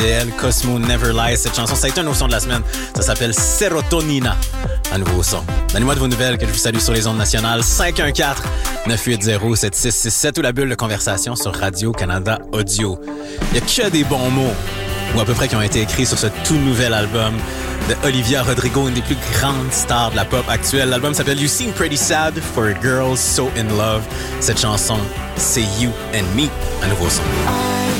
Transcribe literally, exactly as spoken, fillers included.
Elle, Cosmo Never Lies. Cette chanson, ça a été un nouveau son de la semaine. Ça s'appelle Serotonina, un nouveau son. Donnez-moi de vos nouvelles que je vous salue sur les ondes nationales. cinq un quatre neuf huit zéro sept six six sept ou la bulle de conversation sur Radio-Canada Audio. Il n'y a que des bons mots, ou à peu près, qui ont été écrits sur ce tout nouvel album de Olivia Rodrigo, une des plus grandes stars de la pop actuelle. L'album s'appelle You Seem Pretty Sad for a Girl So In Love. Cette chanson, c'est You and Me, un nouveau son.